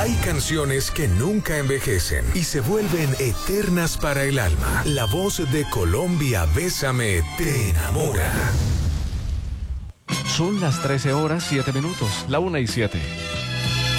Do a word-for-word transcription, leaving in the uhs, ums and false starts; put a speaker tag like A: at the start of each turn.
A: Hay canciones que nunca envejecen y se vuelven eternas para el alma. La voz de Colombia, Bésame, te enamora.
B: Son las trece horas, siete minutos, la una y siete.